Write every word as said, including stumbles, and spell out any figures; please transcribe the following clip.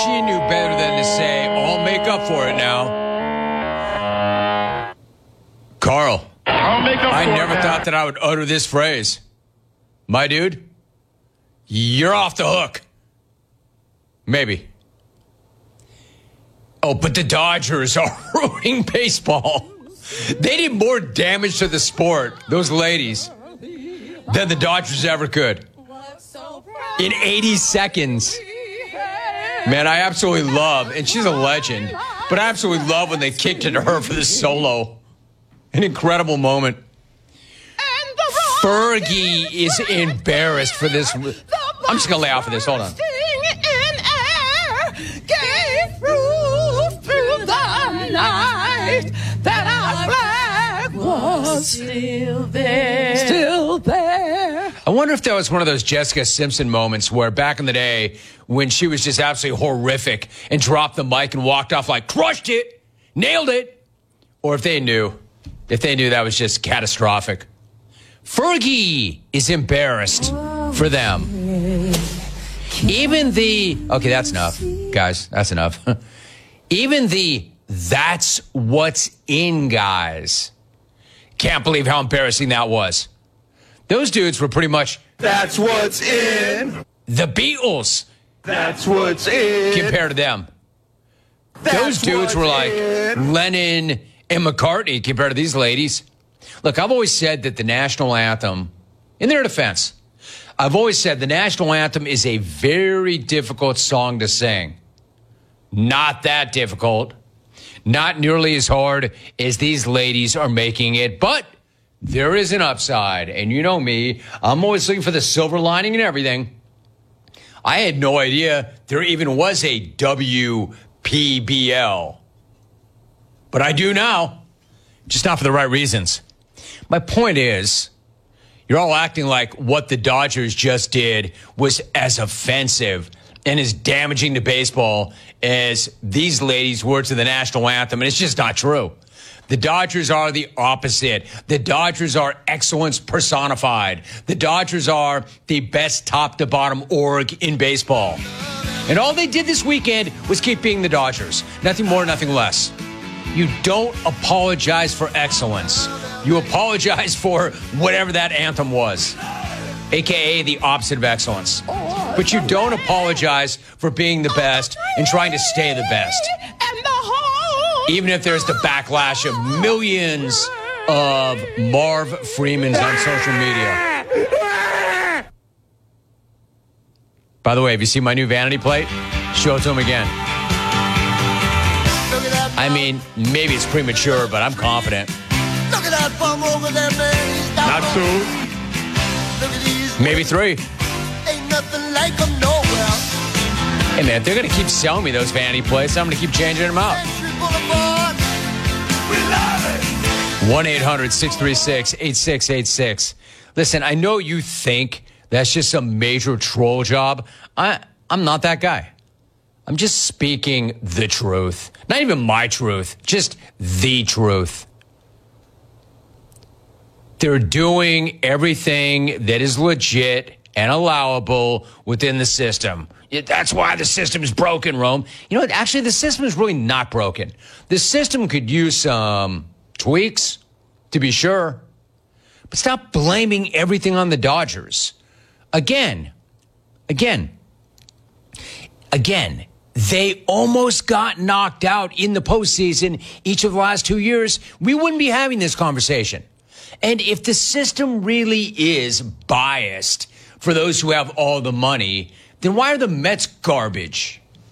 she knew better than to say, I'll make up for it now. Carl, I'll make up I for never it now. thought that I would utter this phrase. My dude, you're off the hook. Maybe. Oh, but the Dodgers are ruining baseball. They did more damage to the sport, those ladies, than the Dodgers ever could. In eighty seconds. Man, I absolutely love, and she's a legend, but I absolutely love when they kicked it to her for the solo. An incredible moment. Fergie is embarrassed for this. I'm just going to lay off of this. Hold on. Still there. Still there. I wonder if that was one of those Jessica Simpson moments where back in the day when she was just absolutely horrific and dropped the mic and walked off like, crushed it, nailed it. Or if they knew, if they knew that was just catastrophic. Fergie is embarrassed for them. Even the, okay, that's enough, guys, that's enough. Even the that's what's in guys. Can't believe how embarrassing that was. Those dudes were pretty much That's what's in. the Beatles That's what's in. compared to them. That's Those dudes were like in. Lennon and McCartney compared to these ladies. Look, I've always said that the national anthem, in their defense, I've always said the national anthem is a very difficult song to sing. Not that difficult. Not nearly as hard as these ladies are making it, but there is an upside. And you know me, I'm always looking for the silver lining and everything. I had no idea there even was a W P B L. But I do now, just not for the right reasons. My point is, you're all acting like what the Dodgers just did was as offensive and as damaging to baseball as these ladies were to the national anthem, and it's just not true. The Dodgers are the opposite. The Dodgers are excellence personified. The Dodgers are the best top-to-bottom org in baseball. And all they did this weekend was keep being the Dodgers. Nothing more, nothing less. You don't apologize for excellence. You apologize for whatever that anthem was, a k a the opposite of excellence. But you don't apologize for being the best and trying to stay the best. Even if there's the backlash of millions of Marv Freemans on social media. By the way, have you seen my new vanity plate? Show it to him again. I mean, maybe it's premature, but I'm confident. Look at that bum over there, man. Not two. Maybe three. Ain't nothing like 'em nowhere. Hey, man, they're going to keep selling me those vanity plates. I'm going to keep changing them out. Boulevard. We love it. one eight hundred six three six eight six eight six. Listen, I know you think that's just some major troll job. I, I'm not that guy. I'm just speaking the truth. Not even my truth, just the truth. They're doing everything that is legit and allowable within the system. Yeah, that's why the system is broken, Rome. You know what? Actually, the system is really not broken. The system could use some tweaks, to be sure. But stop blaming everything on the Dodgers. Again, again, again, they almost got knocked out in the postseason each of the last two years. We wouldn't be having this conversation. And if the system really is biased for those who have all the money, then why are the Mets garbage?